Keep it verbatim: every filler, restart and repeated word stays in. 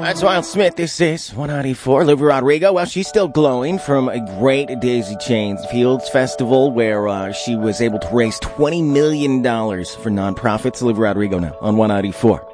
That's Wild Smith. This is one ninety-four. Olivia Rodrigo. Well, she's still glowing from a great Daisy Chain Fields Festival where uh, she was able to raise twenty million dollars for nonprofits. Olivia Rodrigo now on one ninety-four.